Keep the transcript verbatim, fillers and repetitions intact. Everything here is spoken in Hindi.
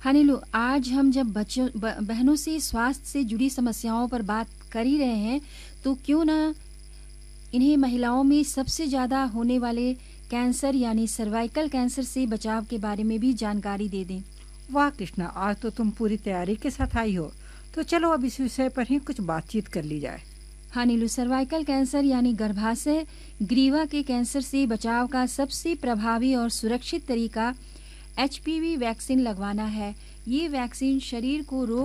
हाँ नीलू, आज हम जब बच्चों ब, बहनों से स्वास्थ्य से जुड़ी समस्याओं पर बात कर ही रहे हैं, तो क्यों ना इन्हें महिलाओं में सबसे ज़्यादा होने वाले कैंसर यानी सर्वाइकल कैंसर से बचाव के बारे में भी जानकारी दे दें। वाह कृष्णा, आज तो तुम पूरी तैयारी के साथ आई हो। तो चलो अब इस विषय पर ही कुछ बातचीत कर ली जाए। हाँ नीलू, सर्वाइकल कैंसर यानी गर्भाशय ग्रीवा के कैंसर से बचाव का सबसे प्रभावी और सुरक्षित तरीका एच पी वी वैक्सीन लगवाना है। ये वैक्सीन शरीर को रोग